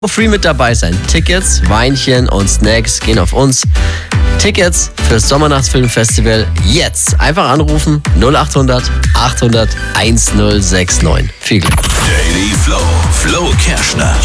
free mit dabei sein. Tickets, Weinchen und Snacks gehen auf uns. Tickets fürs Sommernachtsfilmfestival jetzt. Einfach anrufen 0800 800 1069. Viel Glück. Daily Flow. Flo Kerschner.